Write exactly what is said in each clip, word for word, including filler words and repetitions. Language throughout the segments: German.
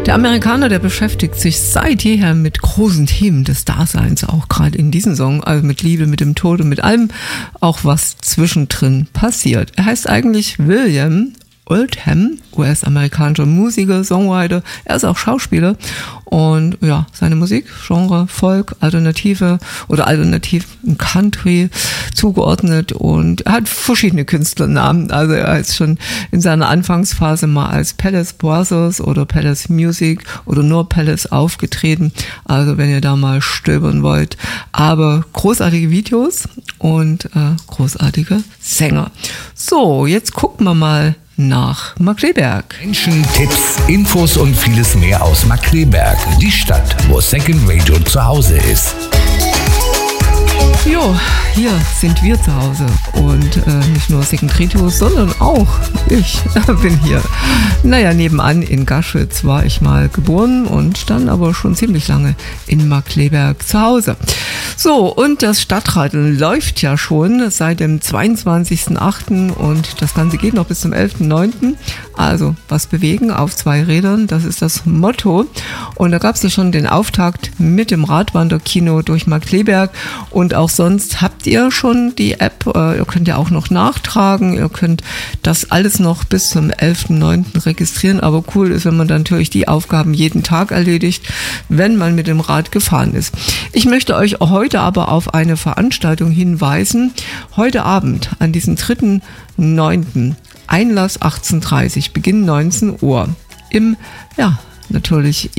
Der Amerikaner, der beschäftigt sich seit jeher mit großen Themen des Daseins, auch gerade in diesem Song, also mit Liebe, mit dem Tod und mit allem, auch was zwischendrin passiert. Er heißt eigentlich William Oldham, U S-amerikanischer Musiker, Songwriter, er ist auch Schauspieler und ja, seine Musik, Genre, Folk, Alternative oder Alternativ Country zugeordnet und er hat verschiedene Künstlernamen, also er ist schon in seiner Anfangsphase mal als Palace Brothers oder Palace Music oder nur Palace aufgetreten, also wenn ihr da mal stöbern wollt, aber großartige Videos und äh, großartige Sänger. So, jetzt gucken wir mal nach Markkleeberg. Menschen, Tipps, Infos und vieles mehr aus Markkleeberg, die Stadt, wo Second Radio zu Hause ist. Jo, hier sind wir zu Hause und äh, nicht nur Second Radio, sondern auch ich bin hier. Naja, nebenan in Gaschwitz war ich mal geboren und dann aber schon ziemlich lange in Markkleeberg zu Hause. So, und das Stadtradeln läuft ja schon seit dem zweiundzwanzigsten achten und das Ganze geht noch bis zum elften neunten Also, was bewegen auf zwei Rädern, das ist das Motto. Und da gab es ja schon den Auftakt mit dem Radwanderkino durch Markkleeberg und auch sonst habt ihr schon die App, ihr könnt ja auch noch nachtragen, ihr könnt das alles noch bis zum elften neunten registrieren, aber cool ist, wenn man dann natürlich die Aufgaben jeden Tag erledigt, wenn man mit dem Rad gefahren ist. Ich möchte euch heute aber auf eine Veranstaltung hinweisen, heute Abend an diesem dritten neunten Einlass achtzehn Uhr dreißig, Beginn neunzehn Uhr im, ja, natürlich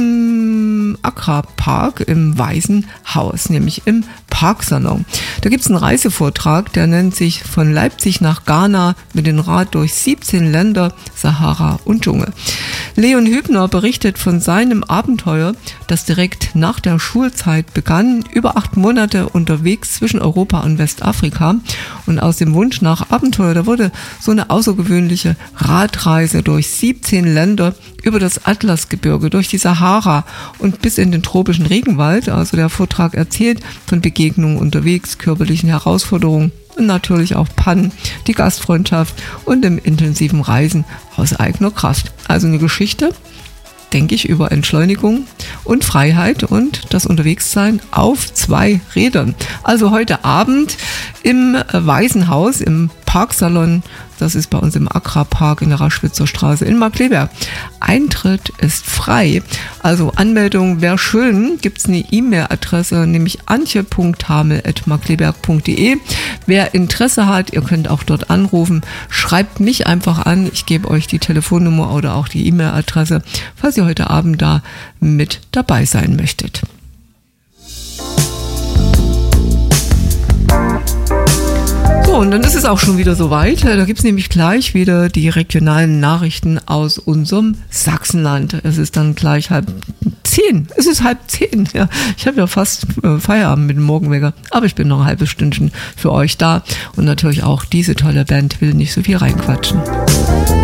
im Accra-Park im Weißen Haus, nämlich im Parksalon. Da gibt es einen Reisevortrag, der nennt sich Von Leipzig nach Ghana mit dem Rad durch siebzehn Länder, Sahara und Dschungel. Leon Hübner berichtet von seinem Abenteuer, das direkt nach der Schulzeit begann, über acht Monate unterwegs zwischen Europa und Westafrika. Und aus dem Wunsch nach Abenteuer, da wurde so eine außergewöhnliche Radreise durch siebzehn Länder über das Atlasgebirge, durch die Sahara und bis in den tropischen Regenwald. Also der Vortrag erzählt von Begegnungen unterwegs, körperlichen Herausforderungen und natürlich auch Pannen, die Gastfreundschaft und dem intensiven Reisen aus eigener Kraft. Also eine Geschichte, denke ich, über Entschleunigung und Freiheit und das Unterwegssein auf zwei Rädern. Also heute Abend im Weißen Haus, im Parksalon, das ist bei uns im Accra-Park in der Raschwitzer Straße in Markkleeberg. Eintritt ist frei, also Anmeldung wäre schön, gibt es eine E-Mail-Adresse, nämlich antje punkt hamel at markkleeberg punkt de. Wer Interesse hat, ihr könnt auch dort anrufen, schreibt mich einfach an, ich gebe euch die Telefonnummer oder auch die E-Mail-Adresse, falls ihr heute Abend da mit dabei sein möchtet. So, und dann ist es auch schon wieder soweit. Da gibt es nämlich gleich wieder die regionalen Nachrichten aus unserem Sachsenland. Es ist dann gleich halb zehn. Es ist halb zehn. Ja, ich habe ja fast äh, Feierabend mit dem Morgenwecker, aber ich bin noch ein halbes Stündchen für euch da. Und natürlich auch diese tolle Band will nicht so viel reinquatschen.